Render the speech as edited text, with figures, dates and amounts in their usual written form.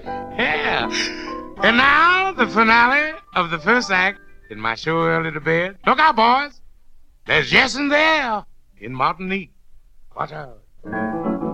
Yeah. And now, the finale of the first act in my show early to bed. Look out, boys. There's Jason there in Martinique. Watch out.